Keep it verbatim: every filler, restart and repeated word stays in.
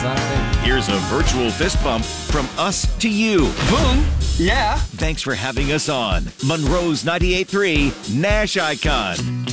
exciting. Here's a virtual fist bump from us to you. Boom. Yeah. Thanks for having us on Monroe's ninety-eight point three Nash Icon.